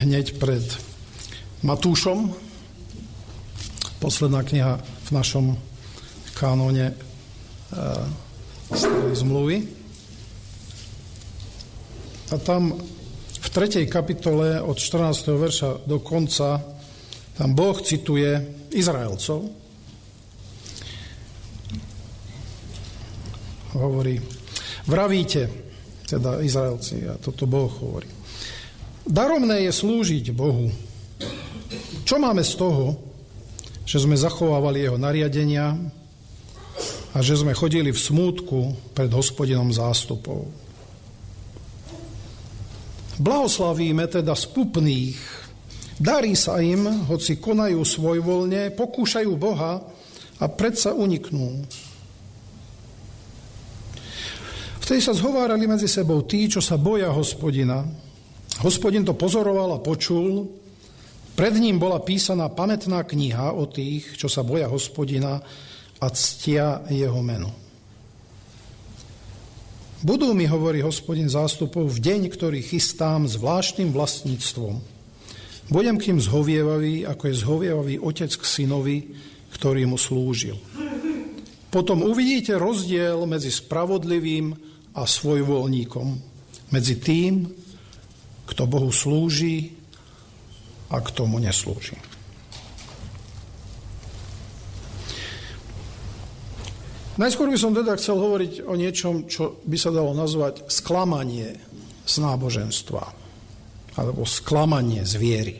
hneď pred Matúšom. Posledná kniha v našom kánone Starej zmluvy. A tam v 3. kapitole od 14. verša do konca tam Boh cituje Izraelcov. Hovorí, vravíte, teda Izraelci, a toto Boh hovorí. Daromné je slúžiť Bohu. Čo máme z toho, že sme zachovávali jeho nariadenia a že sme chodili v smútku pred Hospodinom zástupov? Blahoslavíme teda spupných. Darí sa im, hoci konajú svojvoľne, pokúšajú Boha a predsa uniknú. Vtedy sa zhovárali medzi sebou tí, čo sa boja Hospodina. Hospodin to pozoroval a počul. Pred ním bola písaná pamätná kniha o tých, čo sa boja Hospodina a ctia jeho meno. Budú mi, hovorí Hospodin zástupov, v deň, ktorý chystám zvláštnym vlastníctvom. Budem k ním zhovievavý, ako je zhovievavý otec k synovi, ktorý mu slúžil. Potom uvidíte rozdiel medzi spravodlivým a svojvoľníkom, medzi tým, kto Bohu slúži a kto mu neslúži. Najskôr by som teda chcel hovoriť o niečom, čo by sa dalo nazvať sklamanie z náboženstva alebo sklamanie z viery.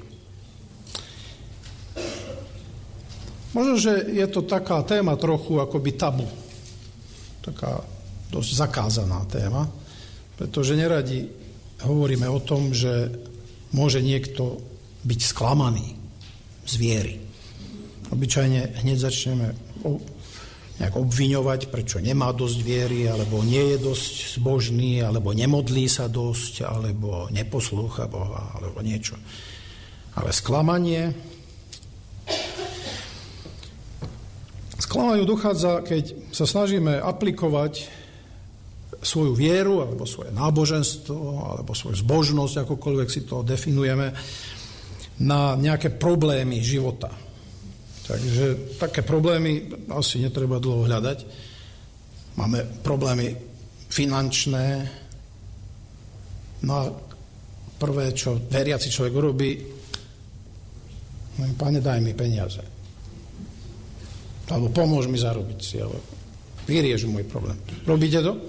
Možno, že je to taká téma trochu akoby tabu. Taká dosť zakázaná téma, pretože neradi hovoríme o tom, že môže niekto byť sklamaný z viery. Obyčajne hneď začneme nejak obviňovať, prečo nemá dosť viery, alebo nie je dosť zbožný, alebo nemodlí sa dosť, alebo neposlúcha Boha, alebo niečo. Ale sklamaniu dochádza, keď sa snažíme aplikovať svoju vieru, alebo svoje náboženstvo, alebo svoju zbožnosť, akokoľvek si to definujeme, na nejaké problémy života. Takže také problémy asi netreba dlho hľadať. Máme problémy finančné. No a prvé, čo veriaci človek urobí, Pane, daj mi peniaze. Alebo pomôž mi zarobiť si, alebo vyrieš môj problém. Robíte to?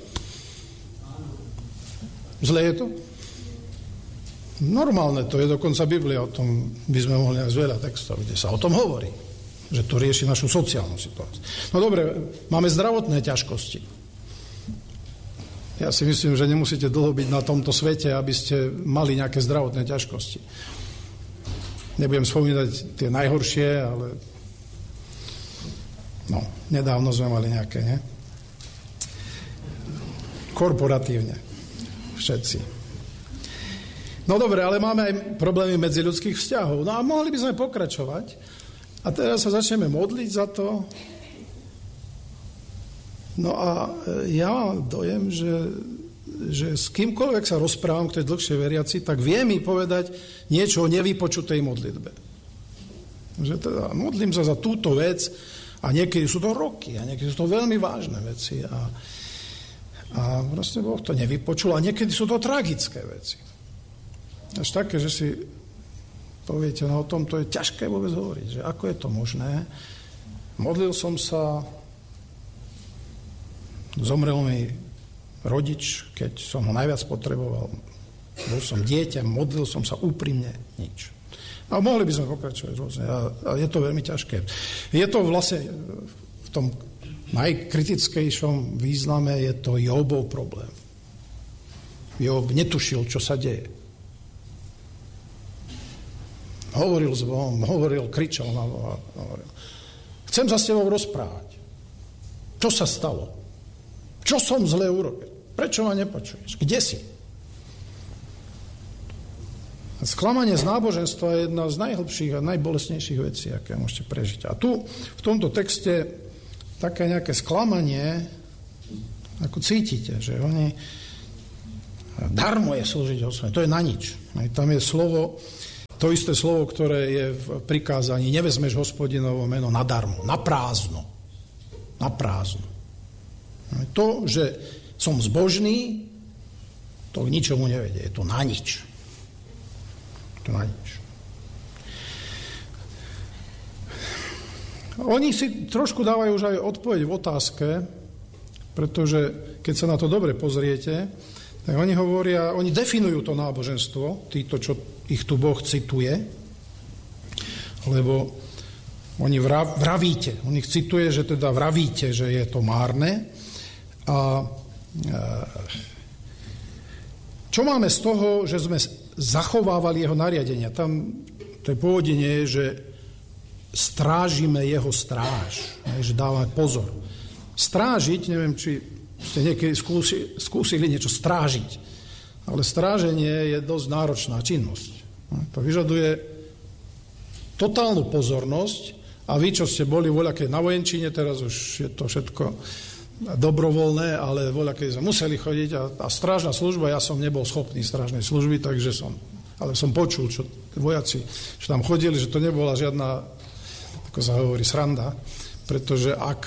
Zle je to? Normálne to je, dokonca Biblia, o tom by sme mohli nájsť veľa textov, kde sa o tom hovorí, že to rieši našu sociálnu situáciu. No dobre, máme zdravotné ťažkosti. Ja si myslím, že nemusíte dlho byť na tomto svete, aby ste mali nejaké zdravotné ťažkosti. Nebudem spomínať tie najhoršie, ale no, nedávno sme mali nejaké, nie? Korporatívne. Všetci. No dobre, ale máme aj problémy medziľudských vzťahov. No a mohli by sme pokračovať. A teraz sa začneme modliť za to. No a ja mám dojem, že s kýmkoľvek sa rozprávam, kto je dlhšie veriaci, tak vie mi povedať niečo o nevypočutej modlitbe. Že teda modlím sa za túto vec a niekedy sú to roky a niekedy sú to veľmi vážne veci a proste Boh to nevypočul a niekedy sú to tragické veci. Až také, že si poviete, no o tom to je ťažké vôbec hovoriť, že ako je to možné. Modlil som sa, zomrel mi rodič, keď som ho najviac potreboval. Bol som dieťa, modlil som sa úprimne, nič. A mohli by sme pokračovať rôzne. A je to veľmi ťažké. Je to vlastne v tom najkritickejšom význame je to Jobov problém. Job netušil, čo sa deje. Hovoril s Bohom, kričal na Boha. Chcem sa s tebou rozprávať. Čo sa stalo? Čo som zle urobil? Prečo ma nepočuješ? Kde si? Sklamanie z náboženstva je jedna z najhlbších a najbolestnejších vecí, aké môžete prežiť. A tu, v tomto texte, také nejaké sklamanie, ako cítite, že oni darmo je slúžiť Hospodinu. To je na nič. Tam je slovo to isté slovo, ktoré je v prikázaní, nevezmeš Hospodinovo meno nadarmo, na prázdno. Na prázdno. To, že som zbožný, to k ničomu nevedie. Je to na nič. To na nič. Oni si trošku dávajú už aj odpoveď v otázke, pretože keď sa na to dobre pozriete, tak oni hovoria, oni definujú to náboženstvo, títo, čo ich tu Boh cituje, lebo oni vravíte, on ich cituje, že teda vravíte, že je to márne. A čo máme z toho, že sme zachovávali jeho nariadenia? Tam to pôvodenie je, že strážime jeho stráž, že dávame pozor. Strážiť, neviem, či ste niekedy skúsili niečo strážiť, ale stráženie je dosť náročná činnosť. To vyžaduje totálnu pozornosť a vy, čo ste boli voľaké na vojenčine, teraz už je to všetko dobrovoľné, ale voľaké sme museli chodiť a strážna služba, ja som nebol schopný strážnej služby, ale som počul, čo vojaci, že tam chodili, že to nebola žiadna, ako sa hovorí, sranda, pretože ak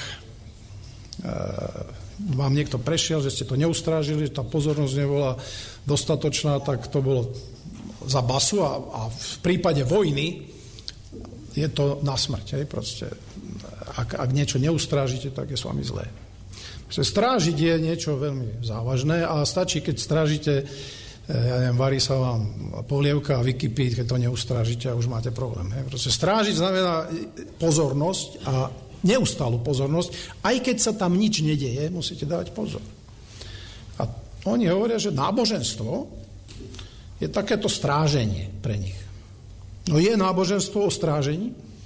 vám niekto prešiel, že ste to neustrážili, že tá pozornosť nebola dostatočná, tak to bolo za basu a v prípade vojny je to na smrť. Proste, ak niečo neustrážite, tak je s vami zlé. Strážiť je niečo veľmi závažné a stačí, keď strážite, ja neviem, varí sa vám polievka a vykypí, keď to neustrážite a už máte problém. Proste strážiť znamená pozornosť a neustálu pozornosť, aj keď sa tam nič nedeje, musíte dávať pozor. A oni hovoria, že náboženstvo je takéto stráženie pre nich. No je náboženstvo o strážení?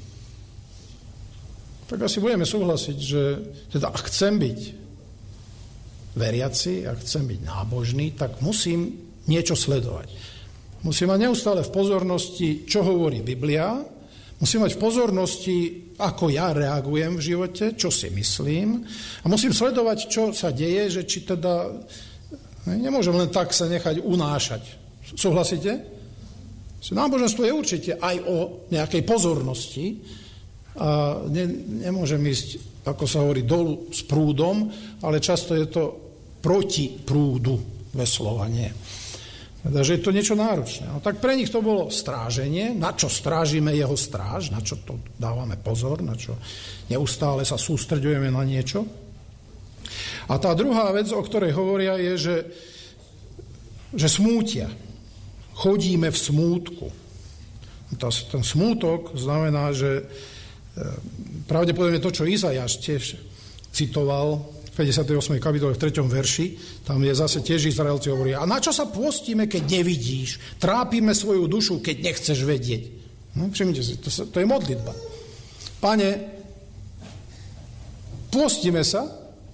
Tak asi budeme súhlasiť, že teda ak chcem byť veriaci, ak chcem byť nábožný, tak musím niečo sledovať. Musím mať neustále v pozornosti, čo hovorí Biblia, musím mať v pozornosti, ako ja reagujem v živote, čo si myslím a musím sledovať, čo sa deje, že či teda nemôžem len tak sa nechať unášať. Súhlasíte? Náboženstvo je určite aj o nejakej pozornosti a nemôžem ísť, ako sa hovorí, dolu s prúdom, ale často je to proti prúdu veslovanie. Takže je to niečo náročné. No, tak pre nich to bolo stráženie, na čo strážime jeho stráž, na čo to dávame pozor, na čo neustále sa sústreďujeme na niečo. A tá druhá vec, o ktorej hovoria, je, že smútia. Chodíme v smútku. Ten smútok znamená, že pravdepodobne to, čo Izajáš tiež citoval v 58. kapitole v 3. verši, tam je zase tiež Izraelci hovorí, a na čo sa pôstime, keď nevidíš? Trápime svoju dušu, keď nechceš vedieť. No, všimnite si, to je modlitba. Pane, pôstime sa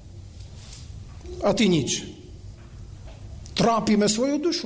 a ty nič. Trápime svoju dušu.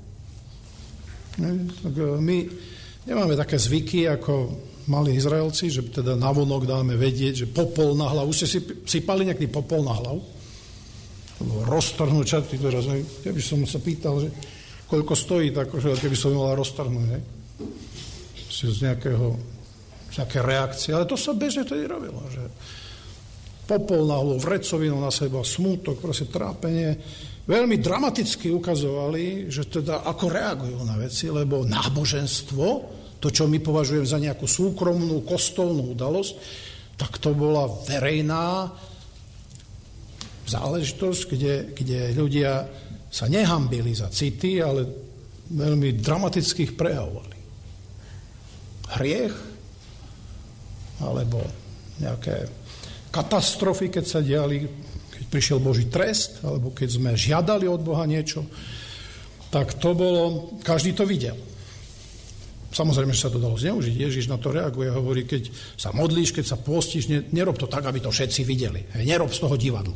My nemáme také zvyky, ako mali Izraelci, že teda navonok dáme vedieť, že popol na hlavu. Už ste si sypali nejaký popol na hlavu? Roztrhnúť čaty teraz. Keby som sa pýtal, že koľko stojí, tak keby som mala roztrhnúť. Z nejaké reakcie. Ale to sa bežne tedy robilo. Že popol na hlavu, vrecovinu na seba, smútok, proste trápenie. Veľmi dramaticky ukazovali, že teda ako reagujú na veci, lebo náboženstvo, to, čo my považujeme za nejakú súkromnú, kostolnú udalosť, tak to bola verejná záležitosť, kde ľudia sa nehambili za city, ale veľmi dramaticky ich prejavovali. Hriech, alebo nejaké katastrofy, keď sa diali, keď prišiel Boží trest, alebo keď sme žiadali od Boha niečo, tak to bolo, každý to videl. Samozrejme, že sa to dalo zneužiť. Ježiš na to reaguje, hovorí, keď sa modlíš, keď sa postíš, nerob to tak, aby to všetci videli. Nerob z toho divadlo.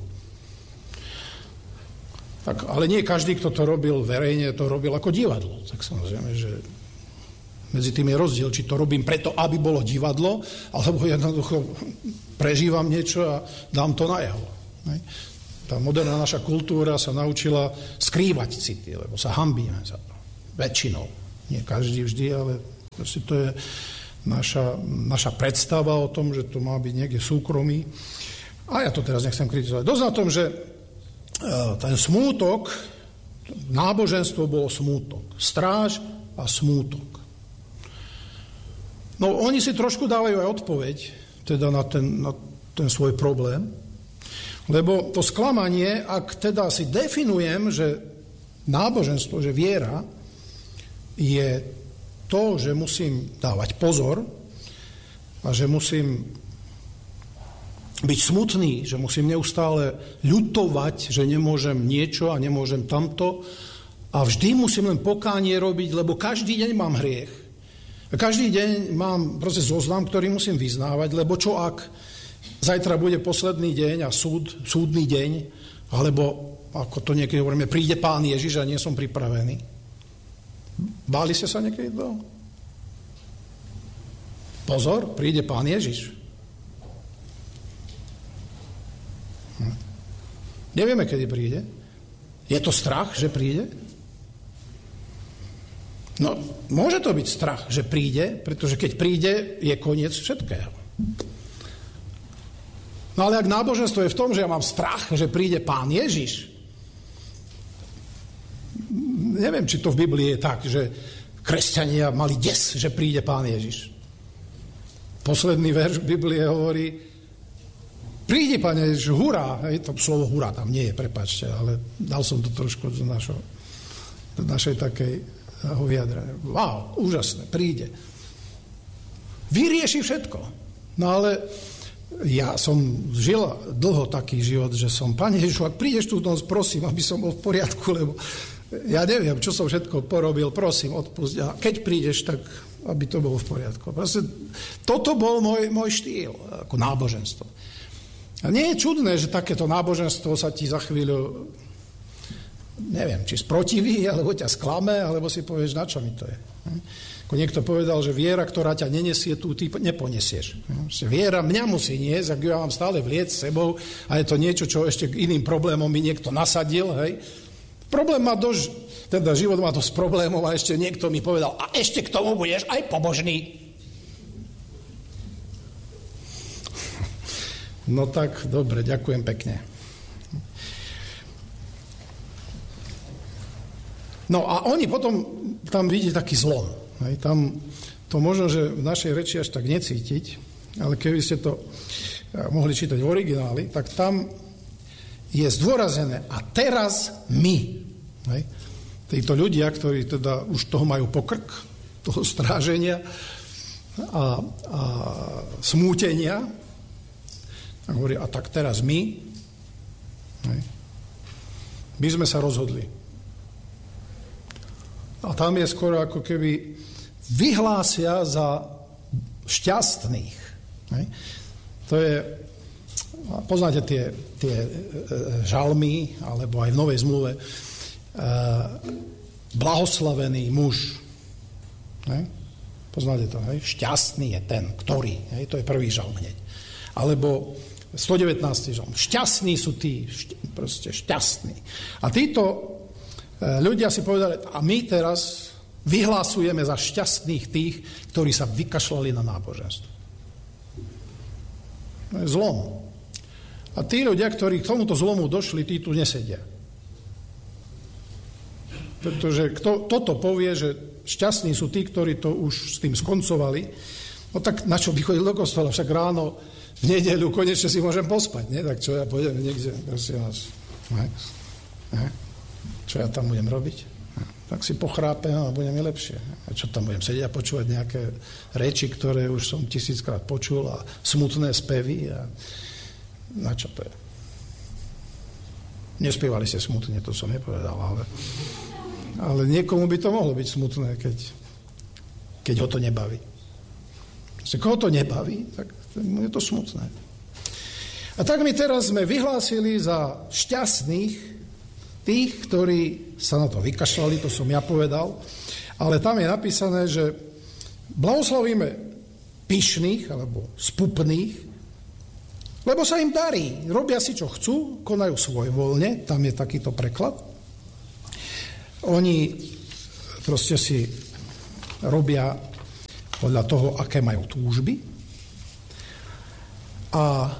Tak, ale nie každý, kto to robil verejne, to robil ako divadlo. Tak samozrejme, že medzi tým je rozdiel, či to robím preto, aby bolo divadlo, alebo jednoducho prežívam niečo a dám to najavo. Tá moderná naša kultúra sa naučila skrývať city, lebo sa hanbíme za to. Väčšinou. Nie každý vždy, ale Proste to je naša predstava o tom, že to má byť niekde súkromí. A ja to teraz nechcem kritizovať. Dosť na tom, že ten smútok, náboženstvo bolo smútok. Stráž a smútok. No oni si trošku dávajú aj odpoveď teda na ten svoj problém, lebo to sklamanie, ak teda si definujem, že náboženstvo, že viera je to, že musím dávať pozor a že musím byť smutný, že musím neustále ľutovať, že nemôžem niečo a nemôžem tamto a vždy musím len pokánie robiť, lebo každý deň mám hriech. A každý deň mám proste zoznam, ktorý musím vyznávať, lebo čo ak zajtra bude posledný deň a súdny deň, alebo ako to niekedy hovoríme, príde Pán Ježiš a nie som pripravený. Báli ste sa niekedy toho? Pozor, príde Pán Ježiš. Nevieme, kedy príde. Je to strach, že príde? No, môže to byť strach, že príde, pretože keď príde, je koniec všetkého. No ale ak náboženstvo je v tom, že ja mám strach, že príde Pán Ježiš, neviem, či to v Biblii je tak, že kresťania mali des, že príde Pán Ježiš. Posledný verš Biblie hovorí, príde Pán Ježiš, hurá. To slovo hurá tam nie je, prepáčte, ale dal som to trošku do našej takej vyjadrenia. Wow, úžasné, príde. Vyrieši všetko. No ale ja som žil dlho taký život, že som, Pane Ježišu, ak prídeš tú noc, prosím, aby som bol v poriadku, lebo ja neviem, čo som všetko porobil, prosím, odpusť. A keď prídeš, tak aby to bolo v poriadku. Proste, toto bol môj štýl, ako náboženstvo. A nie je čudné, že takéto náboženstvo sa ti za chvíľu, neviem, či sprotiví, alebo ťa sklame, alebo si povieš, na čo mi to je. Ako niekto povedal, že viera, ktorá ťa nenesie, tu ty neponesieš. Viera mňa musí niesť, ak ju ja mám stále vliec s sebou a je to niečo, čo ešte k iným problémom mi niekto nasadil, hej. Problém má teda život má dosť problémov a ešte niekto mi povedal, a ešte k tomu budeš aj pobožný. No tak, dobre, ďakujem pekne. No a oni potom tam vidí taký zlom. Hej, tam to možno, že v našej reči až tak necítiť, ale keby ste to mohli čítať v origináli, tak tam je zdôrazené a teraz my. Hej, títo ľudia, ktorí teda už toho majú pokrk, toho stráženia a smútenia, a hovorí, a tak teraz my sme sa rozhodli. A tam je skoro ako keby vyhlásia za šťastných. To je, poznáte tie žalmy, alebo aj v Novej zmluve, blahoslavený muž. Poznáte to, šťastný je ten, ktorý. To je prvý žalm hneď. Alebo 119. žalm. Šťastní sú tí, proste šťastní. A títo ľudia si povedali, a my teraz vyhlásujeme za šťastných tých, ktorí sa vykašľali na náboženstvo. To je zlom. A tí ľudia, ktorí k tomuto zlomu došli, tí tu nesedia. Pretože kto toto povie, že šťastní sú tí, ktorí to už s tým skoncovali, no tak na čo by chodil do kostola? Však ráno v nedeľu konečne si môžem pospať, nie? Tak čo ja pôjdem niekde, prosím vás. Čo ja tam budem robiť? Tak si pochrápem a bude mi lepšie. A čo tam budem sedieť a počúvať nejaké reči, ktoré už som 1000-krát počul a smutné spevy a na čo to je? Nespievali ste smutne, to som nepovedal, ale niekomu by to mohlo byť smutné, keď ho to nebaví. Koho to nebaví, tak je to smutné. A tak my teraz sme vyhlásili za šťastných tých, ktorí sa na to vykašľali, to som ja povedal, ale tam je napísané, že blahoslavíme pyšných alebo spupných, lebo sa im darí, robia si, čo chcú, konajú svojvoľne, tam je takýto preklad. Oni proste si robia podľa toho, aké majú túžby. A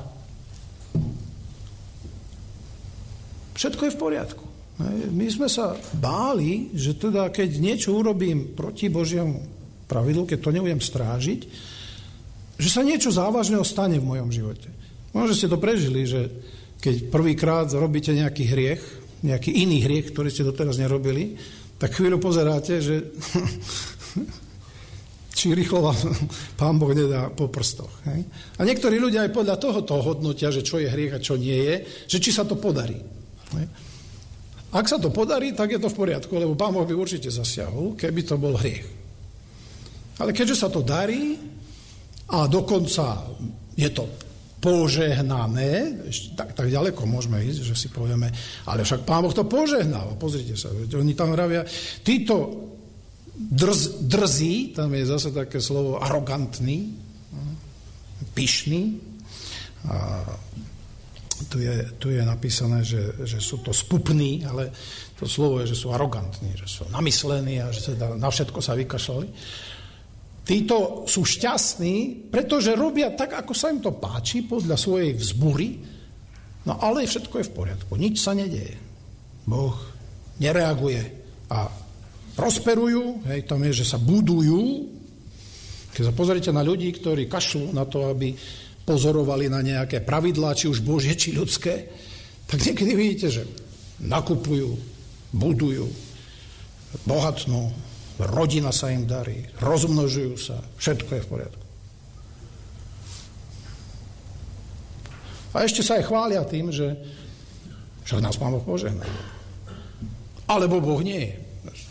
všetko je v poriadku. My sme sa báli, že teda keď niečo urobím proti Božiemu pravidlu, keď to nebudem strážiť, že sa niečo závažného stane v mojom živote. Možno ste to prežili, že keď prvýkrát robíte nejaký hriech, nejaký iný hriech, ktorý ste doteraz nerobili, tak chvíľu pozeráte, že či rýchlo vám Pán Boh nedá po prstoch. Hej? A niektorí ľudia aj podľa tohoto hodnotia, že čo je hriech a čo nie je, že či sa to podarí. Hej? Ak sa to podarí, tak je to v poriadku, lebo Pán Boh by určite zasiahol, keby to bol hriech. Ale keďže sa to darí a dokonca je to požehnané, tak ďaleko môžeme ísť, že si povieme, ale však Pán Boh to požehnal. Pozrite sa, oni tam vravia, títo drzí, tam je zase také slovo arogantný, pyšný, a tu je napísané, že sú to spupní, ale to slovo je, že sú arogantní, že sú namyslení a že teda na všetko sa vykašľali. Títo sú šťastní, pretože robia tak, ako sa im to páči, podľa svojej vzbury, no ale všetko je v poriadku, nič sa nedeje. Boh nereaguje a prosperujú, hej, tam je, že sa budujú. Keď sa pozrite na ľudí, ktorí kašľú na to, aby pozorovali na nejaké pravidlá, či už Božie, či ľudské, tak niekedy vidíte, že nakupujú, budujú, bohatnú, rodina sa im darí, rozmnožujú sa, všetko je v poriadku. A ešte sa aj chvália tým, že však nás Pán Boh požehnal. Alebo Boh nie je.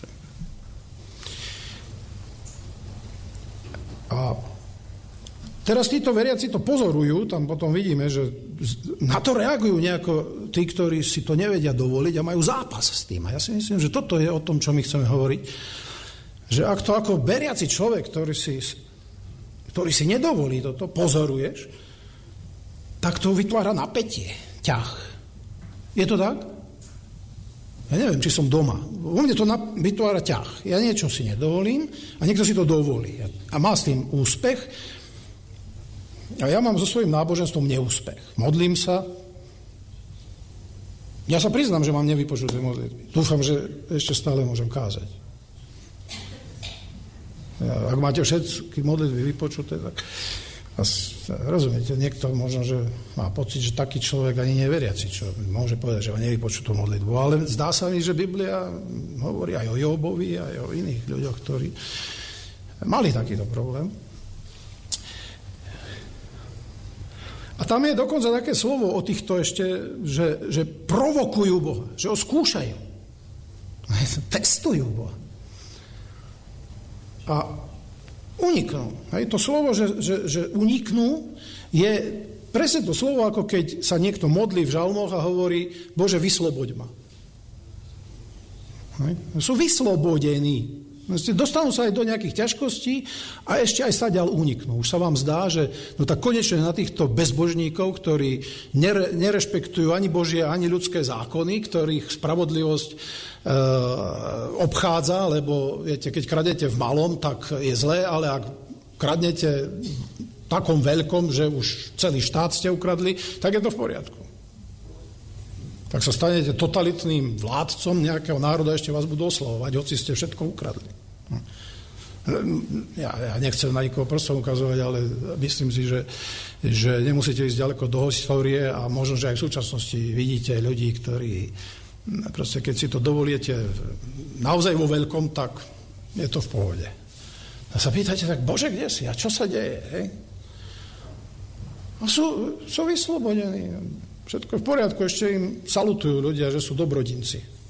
A teraz títo veriaci to pozorujú, tam potom vidíme, že na to reagujú nejako tí, ktorí si to nevedia dovoliť a majú zápas s tým. A ja si myslím, že toto je o tom, čo my chceme hovoriť. Že ak to ako veriaci človek, ktorý si nedovolí toto, pozoruješ, tak to vytvára napätie, ťah. Je to tak? Ja neviem, či som doma. U mne to vytvára ťah. Ja niečo si nedovolím a niekto si to dovolí. A má s tým úspech. A ja mám so svojím náboženstvom neúspech. Modlím sa. Ja sa priznám, že mám nevypočuté modlitby. Dúfam, že ešte stále môžem kázať. Ak máte všetky modlitby vypočuté, tak rozumiete, niekto možno, že má pocit, že taký človek ani neveriaci, čo môže povedať, že má nevypočutú modlitbu. Ale zdá sa mi, že Biblia hovorí aj o Jobovi, aj o iných ľuďoch, ktorí mali takýto problém. A tam je dokonca také slovo o týchto ešte, že provokujú Boha, že ho skúšajú. Testujú Boha. A uniknú. Hej, to slovo, že uniknú, je presne to slovo, ako keď sa niekto modlí v žalmoch a hovorí, Bože, vysloboď ma. Hej, sú vyslobodení. Dostanú sa aj do nejakých ťažkostí a ešte aj stadiaľ uniknú. Už sa vám zdá, že no tak konečne na týchto bezbožníkov, ktorí nerešpektujú ani Božie, ani ľudské zákony, ktorých spravodlivosť obchádza, lebo viete, keď kradnete v malom, tak je zlé, ale ak kradnete takom veľkom, že už celý štát ste ukradli, tak je to v poriadku. Tak sa stanete totalitným vládcom nejakého národa, ešte vás budú oslavovať, hoci ste všetko ukradli. Ja nechcem na nikoho prstom ukazovať, ale myslím si, že nemusíte ísť ďaleko do histórie a možno, že aj v súčasnosti vidíte ľudí, ktorí proste, keď si to dovolíte naozaj vo veľkom, tak je to v pohode. A sa pýtate, tak Bože, kde si? A čo sa deje? Hej? A sú vyslobodení. Všetko je v poriadku, ešte im salutujú ľudia, že sú dobrodinci.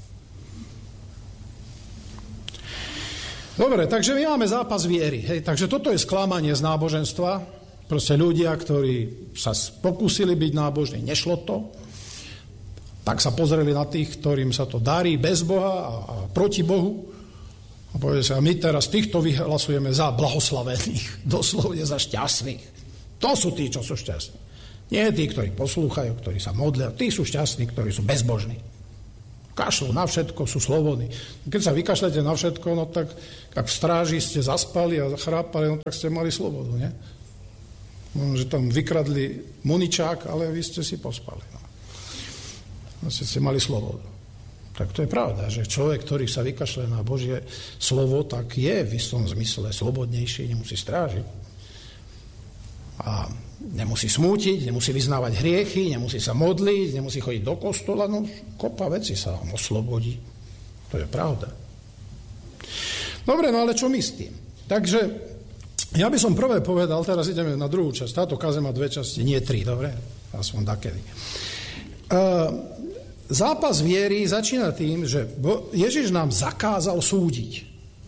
Dobre, takže my máme zápas viery. Hej? Takže toto je sklamanie z náboženstva. Proste ľudia, ktorí sa pokúsili byť nábožní, nešlo to. Tak sa pozreli na tých, ktorým sa to darí bez Boha a proti Bohu. A povedali sa, my teraz týchto vyhlasujeme za blahoslavených, doslovne za šťastných. To sú tí, čo sú šťastní. Nie tí, ktorí poslúchajú, ktorí sa modlia. Tí sú šťastní, ktorí sú bezbožní. kašľú na všetko, sú slobodní. Keď sa vykašľate na všetko, no tak ak v stráži ste zaspali a chrápali, no tak ste mali slobodu, nie? Možno, že tam vykradli muničák, ale vy ste si pospali. No. Ste mali slobodu. Tak to je pravda, že človek, ktorý sa vykašľuje na Božie slovo, tak je v istom zmysle slobodnejší, nemusí strážiť. A nemusí smútiť, nemusí vyznávať hriechy, nemusí sa modliť, nemusí chodiť do kostola, no kopa veci sa oslobodí. To je pravda. Dobre, no ale čo my s tým? Takže ja by som prvé povedal, teraz ideme na druhú časť. Táto kázeň má 2 časti, nie 3, dobre? Aspoň takedy. Zápas viery začína tým, že Ježiš nám zakázal súdiť.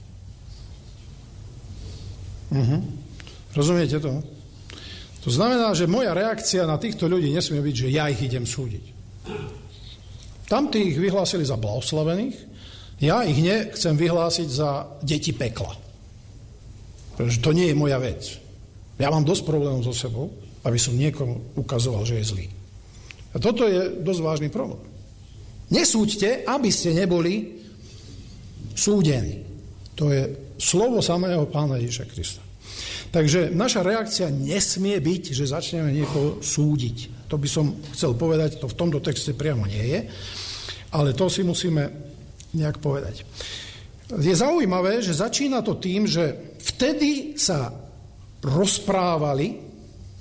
Rozumiete to? To znamená, že moja reakcia na týchto ľudí nesmie byť, že ja ich idem súdiť. Tamtí ich vyhlásili za blahoslavených, ja ich nechcem vyhlásiť za deti pekla. Pretože to nie je moja vec. Ja mám dosť problémov so sebou, aby som niekomu ukazoval, že je zlý. A toto je dosť vážny problém. Nesúďte, aby ste neboli súdení. To je slovo samého Pána Ježiša Krista. Takže naša reakcia nesmie byť, že začneme niekoho súdiť. To by som chcel povedať, to v tomto texte priamo nie je, ale to si musíme nejak povedať. Je zaujímavé, že začína to tým, že vtedy sa rozprávali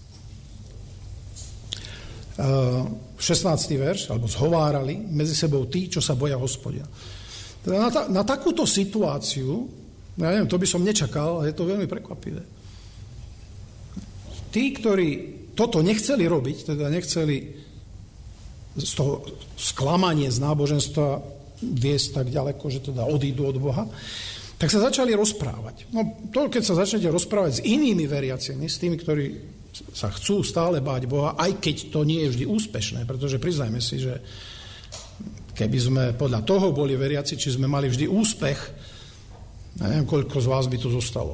16. verš, alebo zhovárali medzi sebou tí, čo sa boja Hospodina. Teda na takúto situáciu, ja neviem, to by som nečakal, ale je to veľmi prekvapivé. Tí, ktorí toto nechceli robiť, teda nechceli z toho sklamanie z náboženstva viesť tak ďaleko, že teda odídu od Boha, tak sa začali rozprávať. No to, keď sa začnete rozprávať s inými veriacimi, s tými, ktorí sa chcú stále báť Boha, aj keď to nie je vždy úspešné, pretože priznajme si, že keby sme podľa toho boli veriaci, či sme mali vždy úspech, neviem, koľko z vás by tu zostalo.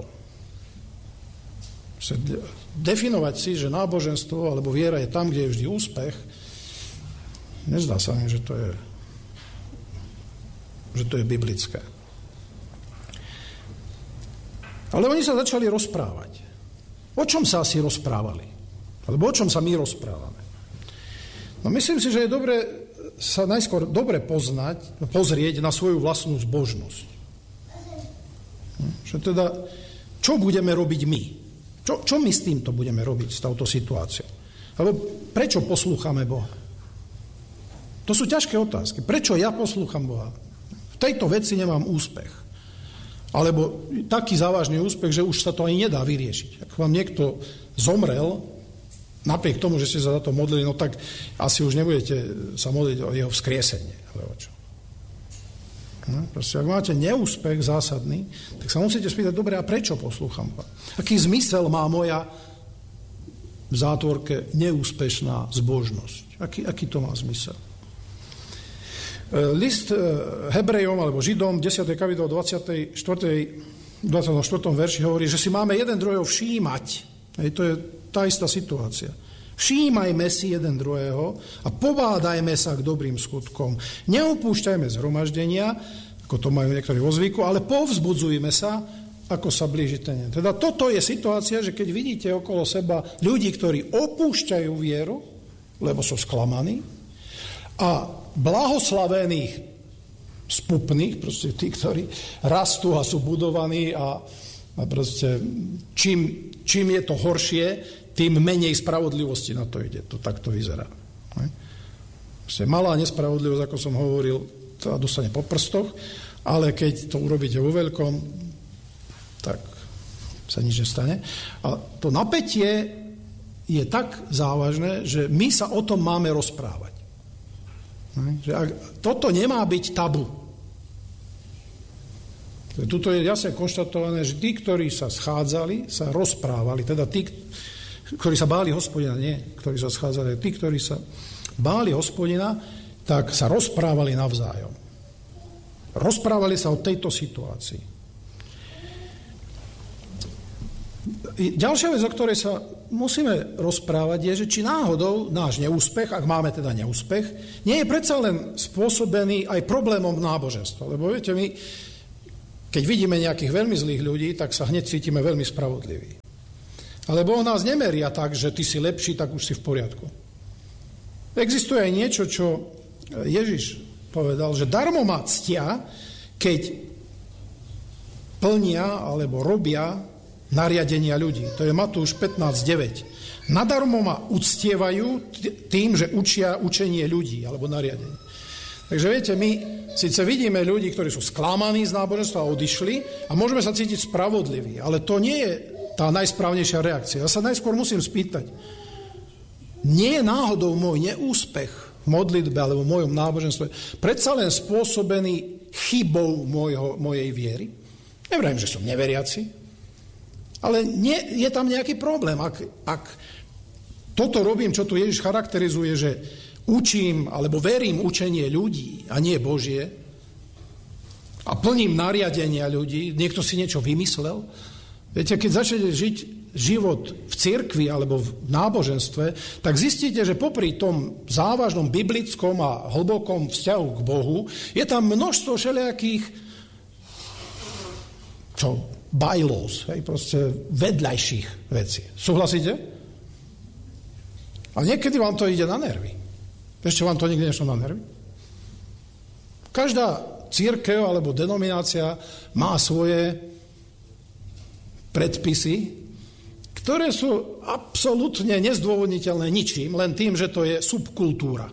Definovať si, že náboženstvo alebo viera je tam, kde je vždy úspech, nezdá sa mi, že to je biblické. Ale oni sa začali rozprávať. O čom sa asi rozprávali? Alebo o čom sa my rozprávame? No myslím si, že je dobre sa najskôr dobre pozrieť na svoju vlastnú zbožnosť. Že teda, čo budeme robiť my? Čo my s týmto budeme robiť, s touto situáciou? Alebo prečo poslúchame Boha? To sú ťažké otázky. Prečo ja poslúcham Boha? V tejto veci nemám úspech. Alebo taký závažný úspech, že už sa to ani nedá vyriešiť. Ak vám niekto zomrel, napriek tomu, že ste sa za to modlili, no tak asi už nebudete sa modliť o jeho vzkriesenie. Alebo čo? No, proste, ak máte neúspech zásadný, tak sa musíte spýtať, dobre, a prečo poslúcham Boha? Aký zmysel má moja v zátvorke neúspešná zbožnosť? Aký to má zmysel? List Hebrejom alebo Židom 10. kapitole 24. verši hovorí, že si máme jeden druhého všímať. To je tá istá situácia. Všímajme si jeden druhého a pobádajme sa k dobrým skutkom. Neopúšťajme zhromaždenia, ako to majú niektorí vo zvyku, ale povzbudzujme sa, ako sa blíži ten. Teda toto je situácia, že keď vidíte okolo seba ľudí, ktorí opúšťajú vieru, lebo sú sklamaní, a blahoslavených spupných, proste tí, ktorí rastú a sú budovaní a proste čím je to horšie, tým menej spravodlivosti na to ide. To takto vyzerá. Proste malá nespravodlivosť, ako som hovoril, to dostane po prstoch, ale keď to urobíte vo veľkom, tak sa nič nestane. A to napätie je tak závažné, že my sa o tom máme rozprávať. Že toto nemá byť tabu. Tuto je jasne konštatované, že tí, ktorí sa schádzali, sa rozprávali. Teda tí, ktorí sa báli Hospodina, nie, ktorí sa schádzali, tí, ktorí sa báli Hospodina, tak sa rozprávali navzájom. Rozprávali sa o tejto situácii. Ďalšia vec, o ktorej sa musíme rozprávať, je, že či náhodou náš neúspech, ak máme teda neúspech, nie je predsa len spôsobený aj problémom náboženstva. Lebo viete, my, keď vidíme nejakých veľmi zlých ľudí, tak sa hneď cítime veľmi spravodliví. Ale Boh nás nemeria tak, že ty si lepší, tak už si v poriadku. Existuje aj niečo, čo Ježiš povedal, že darmo ma ctia, keď plnia alebo robia nariadenia ľudí. To je Matúš 15:9. Nadarmo ma uctievajú tým, že učia učenie ľudí alebo nariadenie. Takže viete, my síce vidíme ľudí, ktorí sú sklamaní z náboženstva a odišli a môžeme sa cítiť spravodliví, ale to nie je tá najsprávnejšia reakcia. Ja sa najskôr musím spýtať, nie je náhodou môj neúspech v modlitbe alebo v mojom náboženstve predsa len spôsobený chybou mojej viery? Nevrajím, že som neveriaci, ale je tam nejaký problém. Ak toto robím, čo tu Ježiš charakterizuje, že učím alebo verím učenie ľudí a nie Božie a plním nariadenia ľudí, niekto si niečo vymyslel. Viete, keď začnete žiť život v cirkvi alebo v náboženstve, tak zistíte, že popri tom závažnom biblickom a hlbokom vzťahu k Bohu je tam množstvo všelijakých bylaws, proste vedľajších vecí. Súhlasíte? A niekedy vám to ide na nervy. Ešte vám to nikdy nešlo na nervy? Každá cirkev alebo denominácia má svoje predpisy, ktoré sú absolútne nezdôvodniteľné ničím, len tým, že to je subkultúra.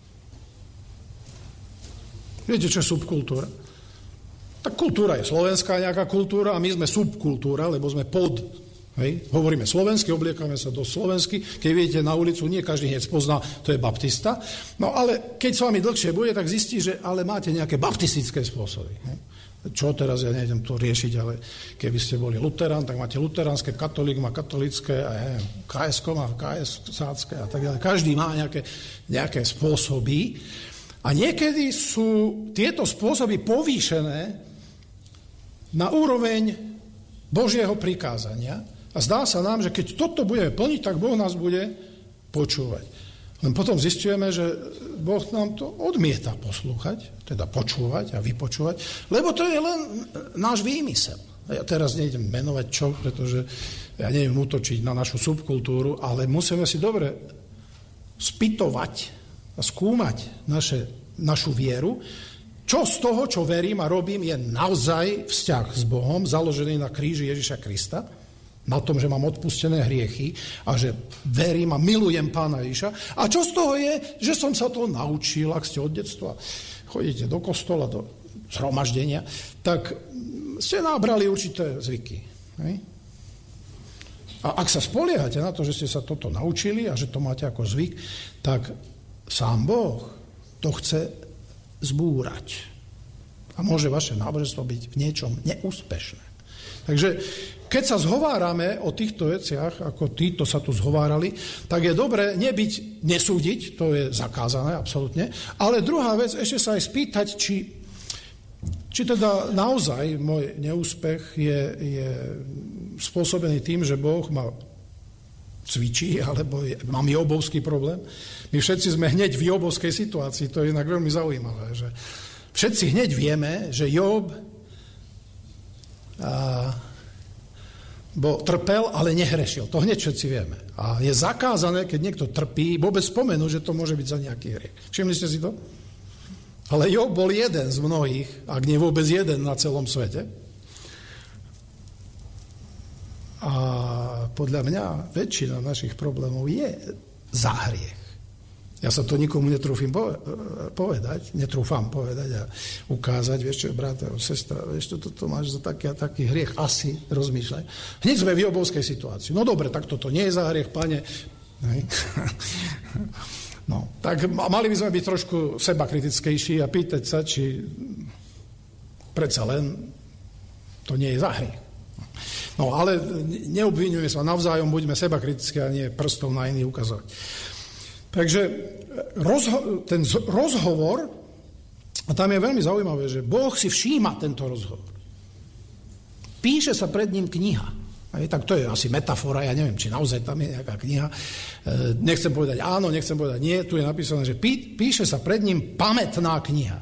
Viete, čo je subkultúra? Tak kultúra je slovenská nejaká kultúra a my sme subkultúra, lebo sme pod. Hej? Hovoríme slovensky, obliekame sa do slovensky. Keď vidíte na ulicu, nie každý hneď pozná, to je baptista. No ale keď s vami dlhšie bude, tak zistí, že ale máte nejaké baptistické spôsoby. Hej? Čo teraz, ja nejdem to riešiť, ale keby ste boli luterán, tak máte luteránske, katolík má katolické, a KS-ko má KS-sácké a tak ďalej. Každý má nejaké spôsoby a niekedy sú tieto spôsoby povýšené na úroveň Božieho prikázania a zdá sa nám, že keď toto budeme plniť, tak Boh nás bude počúvať. Len potom zistujeme, že Boh nám to odmieta poslúchať, teda počúvať a vypočúvať, lebo to je len náš výmysel. Ja teraz nejdem menovať čo, pretože ja neviem útočiť na našu subkultúru, ale musíme si dobre spytovať a skúmať našu vieru, čo z toho, čo verím a robím, je naozaj vzťah s Bohom, založený na kríži Ježiša Krista, na tom, že mám odpustené hriechy a že verím a milujem Pána Ježiša. A čo z toho je, že som sa to naučil, ak ste od detstva chodíte do kostola, do zhromaždenia, tak ste nabrali určité zvyky. Hej? A ak sa spoliehate na to, že ste sa toto naučili a že to máte ako zvyk, tak sám Boh to chce zbúrať. A môže vaše náboženstvo byť v niečom neúspešné. Takže keď sa zhovárame o týchto veciach, ako títo sa tu zhovárali, tak je dobré nesúdiť, to je zakázané absolútne, ale druhá vec, ešte sa aj spýtať, či teda naozaj môj neúspech je spôsobený tým, že Boh ma cvičí, alebo mám jobovský problém. My všetci sme hneď v jobovskej situácii, to je inak veľmi zaujímavé, že všetci hneď vieme, že Job trpel, ale nehrešil. To hneď všetci vieme. A je zakázané, keď niekto trpí, vôbec spomenú, že to môže byť za nejaký hriech. Všimli ste si to? Ale Job bol jeden z mnohých, ak nie vôbec jeden na celom svete. A podľa mňa väčšina našich problémov je za hriech. Ja sa to nikomu netrúfam povedať a ukázať, vieš čo, brat, sestra, vieš čo, toto máš za taký a taký hriech, asi rozmýšľaj. Hneď sme v jobovskej situácii. No dobre, tak toto nie je za hriech, pane. No, tak mali by sme byť trošku sebakritickejší a pýtať sa, či predsa len to nie je za hriech. No, ale neobviňujeme sa navzájom, buďme sebakritickí a nie prstom na iný ukazovať. Takže ten rozhovor, a tam je veľmi zaujímavé, že Boh si všíma tento rozhovor. Píše sa pred ním kniha. Tak to je asi metafora, ja neviem, či naozaj tam je nejaká kniha. Nechcem povedať áno, nechcem povedať nie, tu je napísané, že píše sa pred ním pamätná kniha.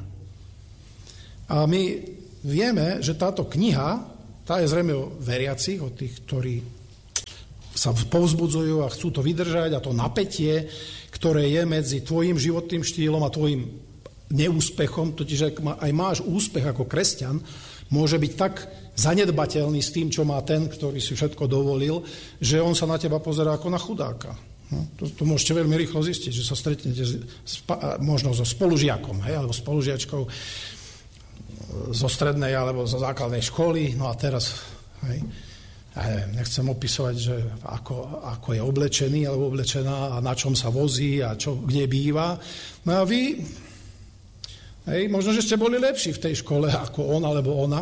A my vieme, že táto kniha, tá je zrejme o veriacich, o tých, ktorí sa povzbudzujú a chcú to vydržať a to napätie, ktoré je medzi tvojim životným štýlom a tvojim neúspechom, totiž ak aj máš úspech ako kresťan, môže byť tak zanedbateľný s tým, čo má ten, ktorý si všetko dovolil, že on sa na teba pozerá ako na chudáka. To môžete veľmi rýchlo zistiť, že sa stretnete možno so spolužiakom, alebo spolužiačkou zo strednej alebo zo základnej školy, no a teraz, ja neviem, nechcem opisovať, že ako je oblečený alebo oblečená a na čom sa vozí a kde býva. No a vy, možno, že ste boli lepší v tej škole ako on alebo ona,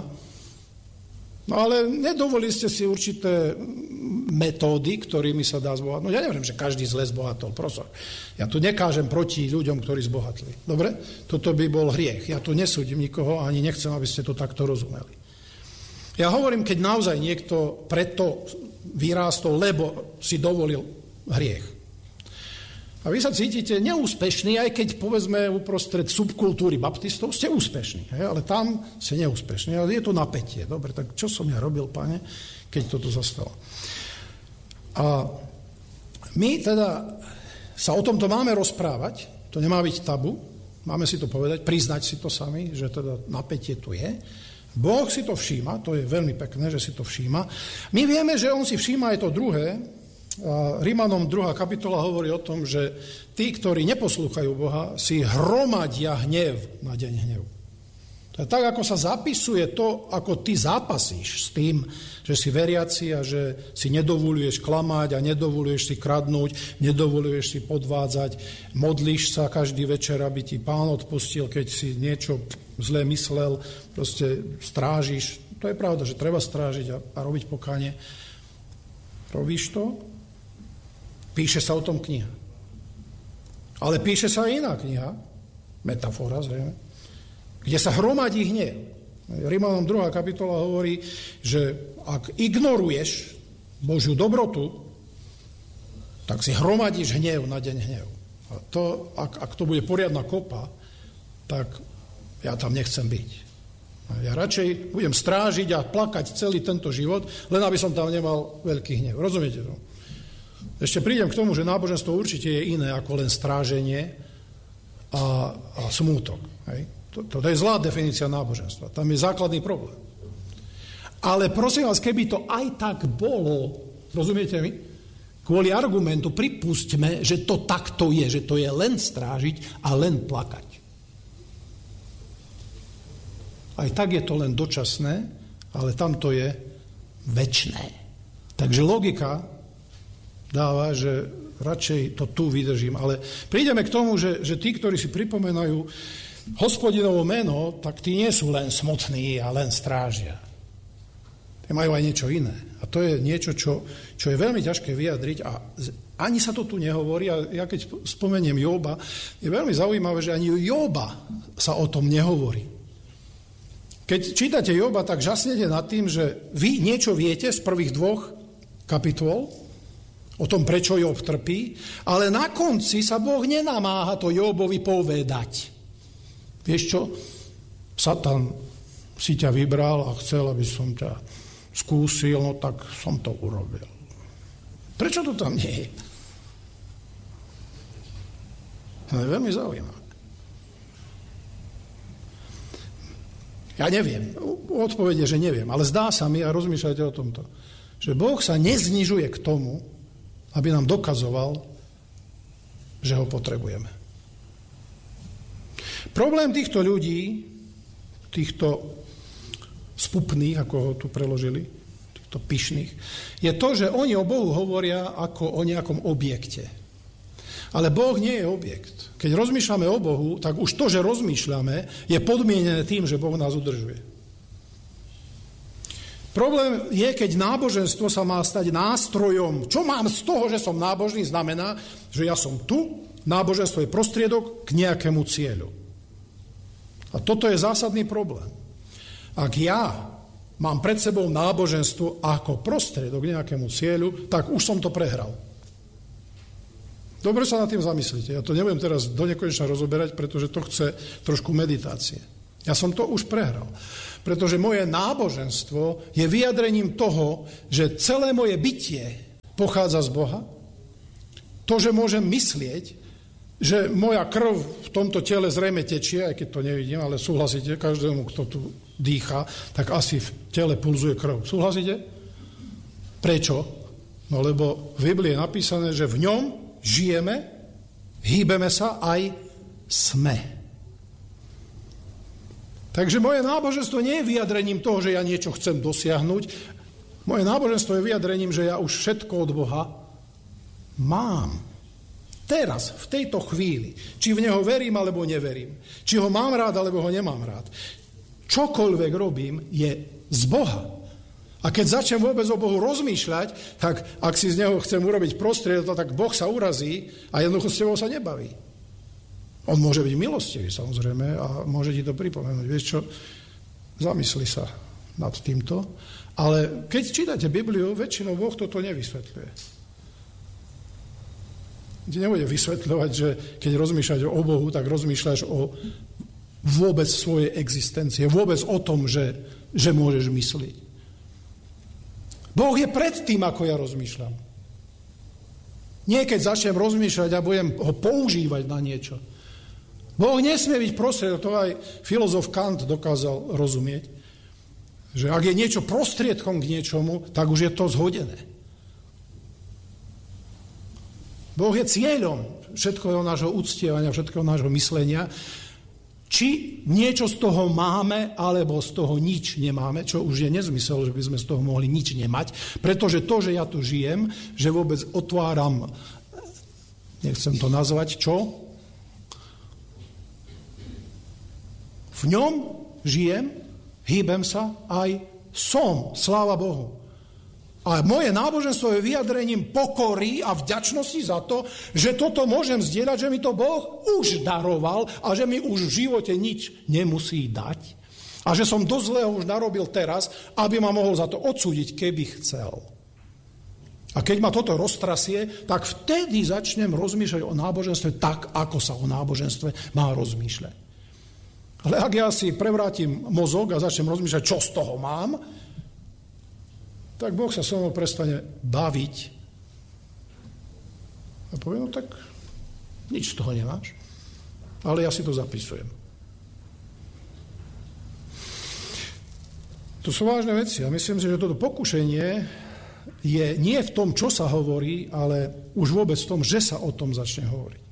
no ale nedovolili ste si určité metódy, ktorými sa dá zbohatnúť. No ja neviem, že každý zle zbohatol, prosím. Ja tu nekážem proti ľuďom, ktorí zbohatli. Dobre? Toto by bol hriech. Ja tu nesúdim nikoho, ani nechcem, aby ste to takto rozumeli. Ja hovorím, keď naozaj niekto preto vyrástol, lebo si dovolil hriech. A vy sa cítite neúspešní, aj keď povedzme uprostred subkultúry baptistov ste úspešní, ale tam ste neúspešní, ale je to napätie. Dobre, tak čo som ja robil, Pane, keď toto zastalo? A my teda sa o tomto máme rozprávať, to nemá byť tabu, máme si to povedať, priznať si to sami, že teda napätie tu je. Boh si to všíma, to je veľmi pekné, že si to všíma. My vieme, že on si všíma aj to druhé. A Rimanom 2. kapitola hovorí o tom, že tí, ktorí neposlúchajú Boha, si hromadia hnev na deň hnevu. To je tak, ako sa zapisuje to, ako ty zápasíš s tým, že si veriaci a že si nedovoluješ klamať a nedovoluješ si kradnúť, nedovoluješ si podvádzať, modlíš sa každý večer, aby ti Pán odpustil, keď si niečo zle myslel, proste strážiš. To je pravda, že treba strážiť a robiť pokánie. Robíš to? Píše sa o tom kniha. Ale píše sa aj iná kniha, metafora zrejme, kde sa hromadí hnev. Rimanom 2. kapitola hovorí, že ak ignoruješ Božiu dobrotu, tak si hromadíš hnev na deň hnev. A to, ak to bude poriadna kopa, tak ja tam nechcem byť. Ja radšej budem strážiť a plakať celý tento život, len aby som tam nemal veľký hnev. Rozumiete to? Ešte prídem k tomu, že náboženstvo určite je iné ako len stráženie a smútok. Hej? To je zlá definícia náboženstva. Tam je základný problém. Ale prosím vás, keby to aj tak bolo, rozumiete mi? Kvôli argumentu pripustme, že to takto je, že to je len strážiť a len plakať. Aj tak je to len dočasné, ale tam to je večné. Takže logika dáva, že radšej to tu vydržím. Ale prídeme k tomu, že tí, ktorí si pripomenajú Hospodinovo meno, tak tí nie sú len smutní a len strážia. Tí majú aj niečo iné. A to je niečo, čo je veľmi ťažké vyjadriť a ani sa to tu nehovorí. A ja keď spomeniem Jóba, je veľmi zaujímavé, že ani Jóba sa o tom nehovorí. Keď čítate Jóba, tak žasnete nad tým, že vy niečo viete z prvých 2 kapitol o tom, prečo Job trpí, ale na konci sa Boh nenamáha to Jóbovi povedať. Vieš čo? Satan si ťa vybral a chcel, aby som ťa skúsil, no tak som to urobil. Prečo to tam nie je? To je veľmi zaujímavé. Ja neviem. Odpoveď je, že neviem. Ale zdá sa mi, a rozmýšľajte o tomto, že Boh sa neznižuje k tomu, aby nám dokazoval, že ho potrebujeme. Problém týchto ľudí, týchto spupných, ako ho tu preložili, týchto pyšných, je to, že oni o Bohu hovoria ako o nejakom objekte. Ale Boh nie je objekt. Keď rozmýšľame o Bohu, tak už to, že rozmýšľame, je podmienené tým, že Boh nás udržuje. Problém je, keď náboženstvo sa má stať nástrojom. Čo mám z toho, že som nábožný, znamená, že ja som tu, náboženstvo je prostriedok k nejakému cieľu. A toto je zásadný problém. Ak ja mám pred sebou náboženstvo ako prostriedok k nejakému cieľu, tak už som to prehral. Dobre sa nad tým zamyslite. Ja to nebudem teraz do nekonečna rozoberať, pretože to chce trošku meditácie. Ja som to už prehral. Pretože moje náboženstvo je vyjadrením toho, že celé moje bytie pochádza z Boha. To, že môžem myslieť, že moja krv v tomto tele zrejme tečie, aj keď to nevidím, ale súhlasíte, každému, kto tu dýcha, tak asi v tele pulzuje krv. Súhlasíte? Prečo? No lebo v Biblii je napísané, že v ňom žijeme, hýbeme sa aj sme. Takže moje náboženstvo nie je vyjadrením toho, že ja niečo chcem dosiahnuť. Moje náboženstvo je vyjadrením, že ja už všetko od Boha mám. Teraz, v tejto chvíli. Či v Neho verím, alebo neverím. Či ho mám rád, alebo ho nemám rád. Čokoľvek robím, je z Boha. A keď začnem vôbec o Bohu rozmýšľať, tak ak si z Neho chcem urobiť prostriedok, tak Boh sa urazí a jednoducho s tebou sa nebaví. On môže byť milostivý, samozrejme, a môže ti to pripomenúť. Vieš čo, zamysli sa nad týmto. Ale keď čítate Bibliu, väčšinou Boh toto nevysvetľuje. Ti nebude vysvetľovať, že keď rozmýšľaš o Bohu, tak rozmýšľaš o vôbec svojej existencie, vôbec o tom, že môžeš myslieť. Boh je pred tým, ako ja rozmýšľam. Nie keď začnem rozmýšľať a budem ho používať na niečo. Boh nesmie byť prostriedok, to aj filozof Kant dokázal rozumieť, že ak je niečo prostriedkom k niečomu, tak už je to zhodené. Boh je cieľom všetkého nášho uctievania, všetkého nášho myslenia. Či niečo z toho máme, alebo z toho nič nemáme, čo už je nezmysel, že by sme z toho mohli nič nemať, pretože to, že ja tu žijem, že vôbec otváram, nechcem to nazvať, čo? V ňom žijem, hýbem sa, aj som, sláva Bohu. A moje náboženstvo je vyjadrením pokory a vďačnosti za to, že toto môžem zdieľať, že mi to Boh už daroval a že mi už v živote nič nemusí dať. A že som dosť zlého už narobil teraz, aby ma mohol za to odsúdiť, keby chcel. A keď ma toto roztrasie, tak vtedy začnem rozmýšľať o náboženstve tak, ako sa o náboženstve má rozmýšľať. Ale ak ja si prevrátim mozog a začnem rozmýšľať, čo z toho mám, tak Boh sa so mnou prestane baviť. A povie, no tak nič z toho nemáš. Ale ja si to zapisujem. To sú vážne veci. A myslím si, že toto pokušenie je nie v tom, čo sa hovorí, ale už vôbec v tom, že sa o tom začne hovoriť.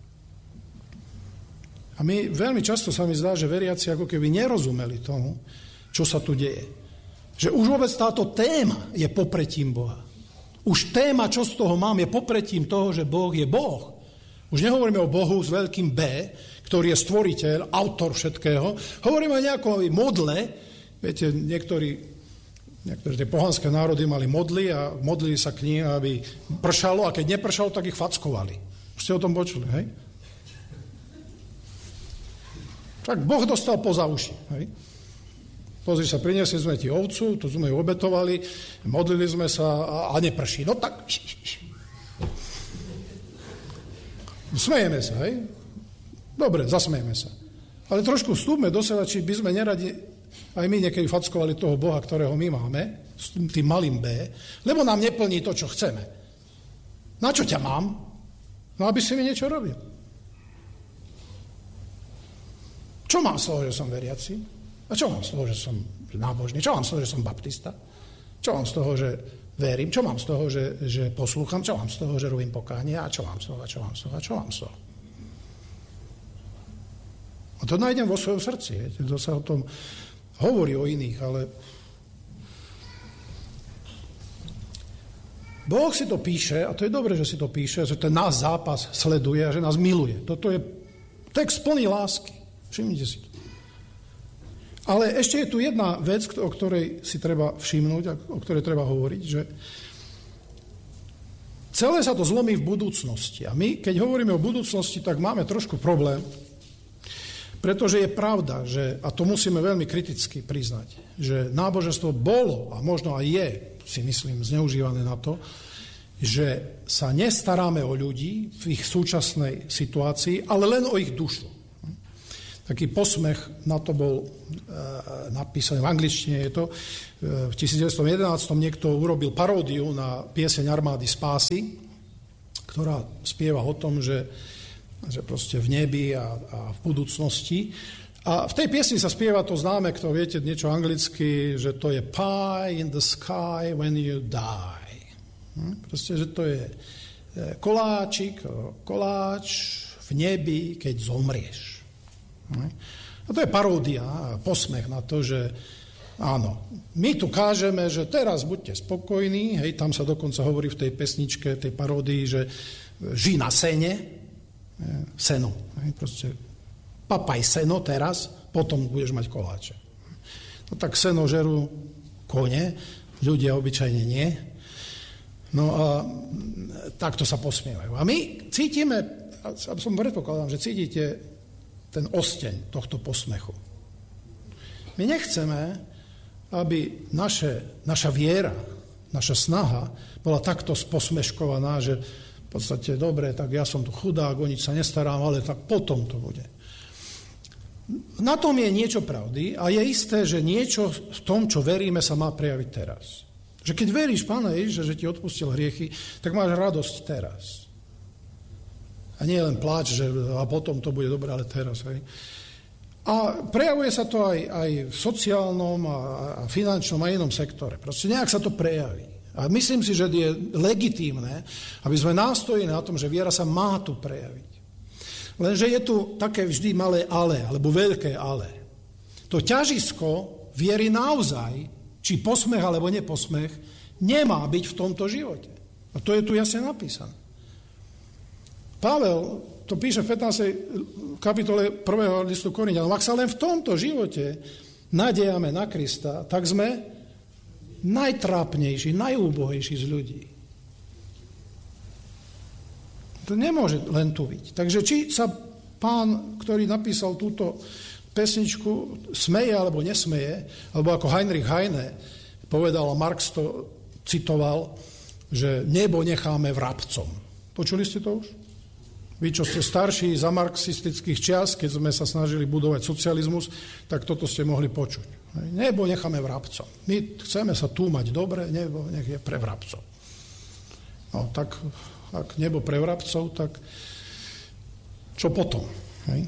A my veľmi často sa mi zdá, že veriaci ako keby nerozumeli tomu, čo sa tu deje. Že už vôbec táto téma je popretím Boha. Už téma, čo z toho mám, je popretím toho, že Boh je Boh. Už nehovoríme o Bohu s veľkým B, ktorý je stvoriteľ, autor všetkého. Hovoríme o nejakom modle. Viete, niektorí tie pohanské národy mali modly a modlili sa k nim, aby pršalo, a keď nepršalo, tak ich fackovali. Už ste o tom počuli, hej? Tak Boh dostal poza uši, hej? Pozri sa, priniesli sme ti ovcu, to sme ju obetovali, modlili sme sa a neprší. No tak... Smejeme sa, hej? Dobre, zasmejeme sa. Ale trošku vstúpme do seba, či by sme neradi aj my niekedy fackovali toho Boha, ktorého my máme, s tým malým B, lebo nám neplní to, čo chceme. Na čo ťa mám? No, aby si mi niečo robil. Čo mám z toho, že som veriaci? A čo mám z toho, že som nábožný? Čo mám z toho, že som baptista? Čo mám z toho, že verím? Čo mám z toho, že poslúcham? Čo mám z toho, že robím pokánie? A čo mám z toho? A čo mám z toho? A čo mám z toho? A to nájdem vo svojom srdci. Viete? To sa o tom hovorí o iných, ale Boh si to píše, a to je dobré, že si to píše, že ten náš zápas sleduje a že nás miluje. Toto je text plný lásky. Všimnite si to. Ale ešte je tu jedna vec, o ktorej si treba všimnúť a o ktorej treba hovoriť, že celé sa to zlomí v budúcnosti. A my, keď hovoríme o budúcnosti, tak máme trošku problém, Pretože je pravda, že, a to musíme veľmi kriticky priznať, že náboženstvo bolo a možno aj je, si myslím, zneužívané na to, že sa nestaráme o ľudí v ich súčasnej situácii, ale len o ich dušu. Taký posmech na to bol napísaný, v angličtine je to, v 1911 niekto urobil paródiu na pieseň Armády spásy, ktorá spieva o tom, že proste v nebi a v budúcnosti. A v tej piesni sa spieva to známe, kto viete niečo anglicky, že to je pie in the sky when you die. Proste, že to je koláč v nebi, keď zomrieš. A to je paródia, posmech na to, že áno, my tu kážeme, že teraz buďte spokojní, hej, tam sa dokonca hovorí v tej pesničke, tej paródii, že žij na sene, seno, hej, proste papaj seno teraz, potom budeš mať koláče. No tak seno žerú kone, ľudia obyčajne nie. No a takto sa posmievajú. A my cítime, som predpokladám, že cítite ten osteň tohto posmechu. My nechceme, aby naša viera, naša snaha bola takto posmeškovaná, že v podstate dobre, tak ja som tu chudák, o nič sa nestarám, ale tak potom to bude. Na tom je niečo pravdy a je isté, že niečo v tom, čo veríme, sa má prejaviť teraz. Že keď veríš Pána Ježiša, že ti odpustil hriechy, tak máš radosť teraz. A nie len pláč, že a potom to bude dobré, ale teraz. Hej. A prejavuje sa to aj v sociálnom a finančnom a inom sektore. Proste nejak sa to prejaví. A myslím si, že je legitímne, aby sme nástojili na tom, že viera sa má tu prejaviť. Lenže je tu také vždy malé ale, alebo veľké ale. To ťažisko viery naozaj, či posmech alebo neposmech, nemá byť v tomto živote. A to je tu jasne napísané. Pavel to píše v 15. kapitole 1. listu Korinťanom. Ak sa len v tomto živote nadejame na Krista, tak sme najtrápnejší, najúbohejší z ľudí. To nemôže len tu byť. Takže či sa pán, ktorý napísal túto pesničku, smeje alebo nesmeje, alebo ako Heinrich Heine povedal, a Marx to citoval, že nebo necháme vrabcom. Počuli ste to už? Vy, čo ste starší za marxistických čias, keď sme sa snažili budovať socializmus, tak toto ste mohli počuť. Nebo necháme vrabcom. My chceme sa tu mať dobre, nebo nech je pre vrabcov. No tak, ak nebo pre vrabcov, tak čo potom? Hej?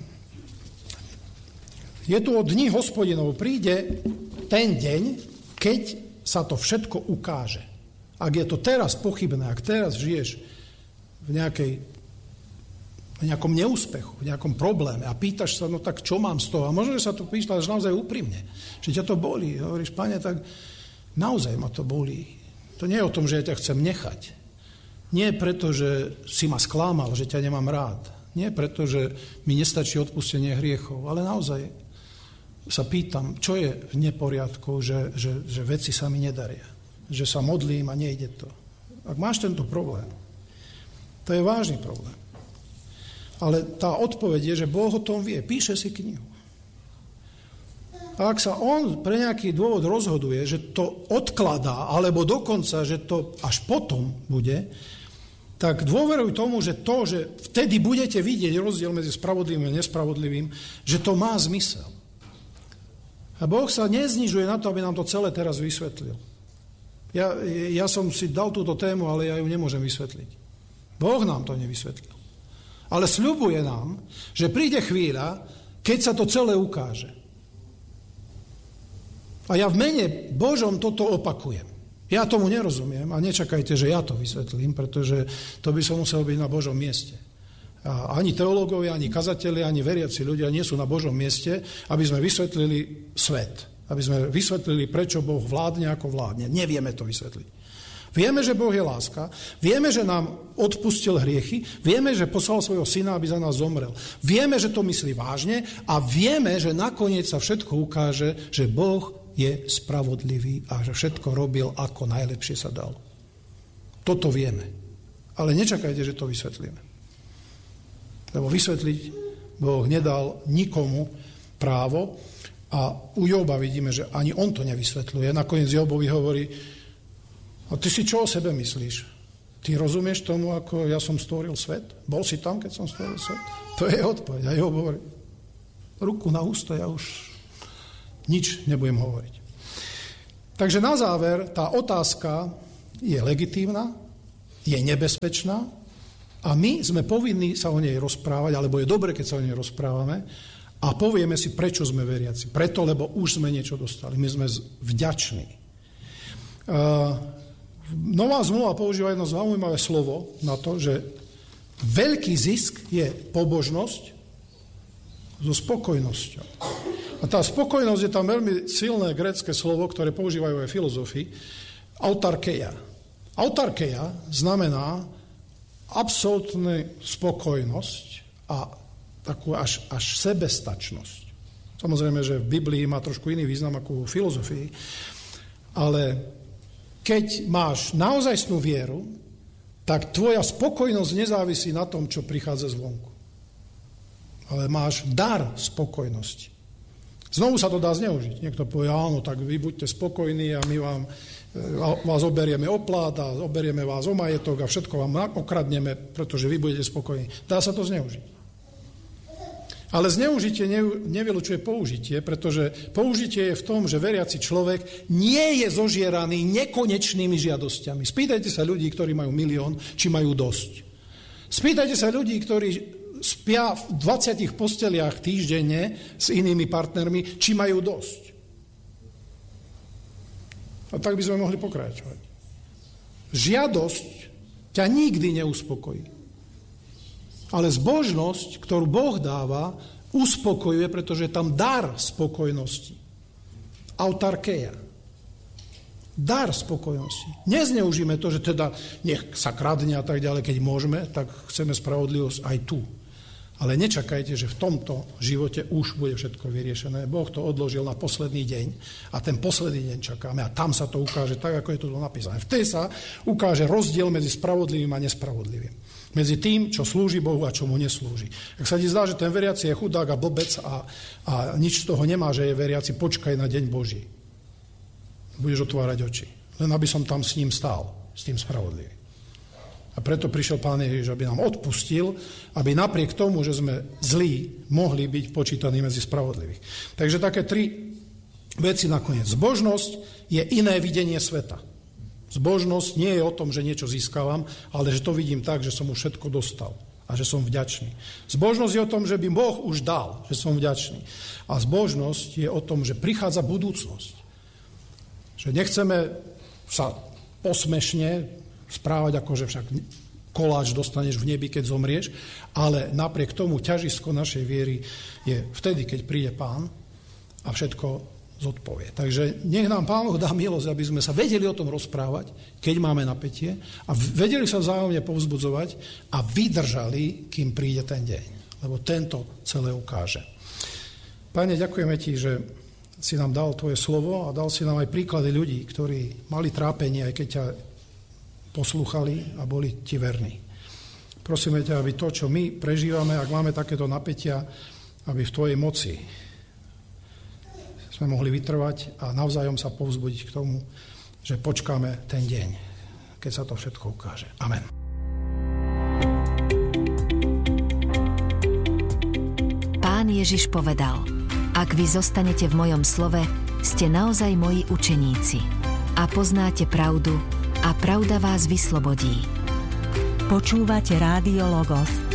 Je tu o dni Hospodinov. Príde ten deň, keď sa to všetko ukáže. Ak je to teraz pochybné, ak teraz žiješ v nejakom neúspechu, v nejakom probléme a pýtaš sa, no tak čo mám z toho? A možno, že sa tu pýtaš naozaj úprimne, že ťa to bolí. Hovoríš, Pane, tak naozaj ma to bolí. To nie je o tom, že ja ťa chcem nechať. Nie preto, že si ma sklamal, že ťa nemám rád. Nie preto, že mi nestačí odpustenie hriechov, ale naozaj sa pýtam, čo je v neporiadku, že veci sa mi nedaria. Že sa modlím a nejde to. Ak máš tento problém, to je vážny problém. Ale tá odpoveď je, že Boh o tom vie. Píše si knihu. A ak sa on pre nejaký dôvod rozhoduje, že to odkladá, alebo dokonca, že to až potom bude, tak dôveruj tomu, že to, že vtedy budete vidieť rozdiel medzi spravodlivým a nespravodlivým, že to má zmysel. A Boh sa neznižuje na to, aby nám to celé teraz vysvetlil. Ja som si dal túto tému, ale ja ju nemôžem vysvetliť. Boh nám to nevysvetlil. Ale sľubuje nám, že príde chvíľa, keď sa to celé ukáže. A ja v mene Božom toto opakujem. Ja tomu nerozumiem a nečakajte, že ja to vysvetlím, pretože to by som musel byť na Božom mieste. A ani teológovia, ani kazatelia, ani veriaci ľudia nie sú na Božom mieste, aby sme vysvetlili svet. Aby sme vysvetlili, prečo Boh vládne, ako vládne. Nevieme to vysvetliť. Vieme, že Boh je láska, vieme, že nám odpustil hriechy, vieme, že poslal svojho syna, aby za nás zomrel. Vieme, že to myslí vážne a vieme, že nakoniec sa všetko ukáže, že Boh je spravodlivý a že všetko robil, ako najlepšie sa dal. Toto vieme. Ale nečakajte, že to vysvetlíme. Lebo vysvetliť Boh nedal nikomu, právo. A u Joba vidíme, že ani on to nevysvetľuje. Nakoniec Jobovi hovorí, a ty si čo o sebe myslíš? Ty rozumieš tomu, ako ja som stvoril svet? Bol si tam, keď som stvoril svet? To je odpoveď. A Job hovorí, ruku na ústa, ja už nič nebudem hovoriť. Takže na záver, tá otázka je legitímna, je nebezpečná a my sme povinní sa o nej rozprávať, alebo je dobre, keď sa o nej rozprávame a povieme si, prečo sme veriaci. Preto, lebo už sme niečo dostali. My sme vďační. Nová zmluva používa jedno zaujímavé slovo na to, že veľký zisk je pobožnosť so spokojnosťou. A tá spokojnosť je tam veľmi silné grécke slovo, ktoré používajú aj filozofii, autarkeia. Autarkeia znamená absolútnu spokojnosť a takú až sebestačnosť. Samozrejme, že v Biblii má trošku iný význam ako v filozofii, ale keď máš naozajstnú vieru, tak tvoja spokojnosť nezávisí na tom, čo prichádza zvonku. Ale máš dar spokojnosti. Znovu sa to dá zneužiť. Niekto povie, áno, tak vy buďte spokojní a my vás oberieme o plát a oberieme vás o majetok a všetko vám okradneme, pretože vy budete spokojní. Dá sa to zneužiť. Ale zneužitie nevylučuje použitie, pretože použitie je v tom, že veriaci človek nie je zožieraný nekonečnými žiadosťami. Spýtajte sa ľudí, ktorí majú 1 000 000, či majú dosť. Spýtajte sa ľudí, ktorí spia v 20 posteliach týždenne s inými partnermi, či majú dosť. A tak by sme mohli pokračovať. Žiadosť ťa nikdy neuspokojí. Ale zbožnosť, ktorú Boh dáva, uspokojuje, pretože je tam dar spokojnosti. Autarkeia. Dar spokojnosti. Nezneužíme to, že teda nech sa kradne a tak ďalej, keď môžeme, tak chceme spravodlivosť aj tu. Ale nečakajte, že v tomto živote už bude všetko vyriešené. Boh to odložil na posledný deň a ten posledný deň čakáme a tam sa to ukáže tak, ako je tu napísané. Vtedy sa ukáže rozdiel medzi spravodlivým a nespravodlivým. Medzi tým, čo slúži Bohu a čo mu neslúži. Ak sa ti zdá, že ten veriaci je chudák a blbec a nič z toho nemá, že je veriaci, počkaj na deň Boží. Budeš otvárať oči. Len aby som tam s ním stál, s tým spravodlivým. A preto prišiel Pán Ježiš, aby nám odpustil, aby napriek tomu, že sme zlí, mohli byť počítaní medzi spravodlivých. Takže také 3 veci nakoniec. Zbožnosť je iné videnie sveta. Zbožnosť nie je o tom, že niečo získavam, ale že to vidím tak, že som už všetko dostal a že som vďačný. Zbožnosť je o tom, že by Boh už dal, že som vďačný. A zbožnosť je o tom, že prichádza budúcnosť. Že nechceme sa posmešne správať, ako že však koláč dostaneš v nebi, keď zomrieš, ale napriek tomu ťažisko našej viery je vtedy, keď príde Pán a všetko zodpovie. Takže nech nám Pán Boh dá milosť, aby sme sa vedeli o tom rozprávať, keď máme napätie a vedeli sa vzájomne povzbudzovať a vydržali, kým príde ten deň. Lebo tento celé ukáže. Pane, ďakujeme Ti, že si nám dal Tvoje slovo a dal si nám aj príklady ľudí, ktorí mali trápenie, aj keď ťa poslúchali a boli Ti verní. Prosíme ťa, aby to, čo my prežívame, ak máme takéto napätia, aby v Tvojej moci sme mohli vytrvať a navzájom sa povzbudiť k tomu, že počkáme ten deň, keď sa to všetko ukáže. Amen. Pán Ježiš povedal: Ak vy zostanete v mojom slove, ste naozaj moji učeníci a poznáte pravdu a pravda vás vyslobodí. Počúvate Rádio Logos.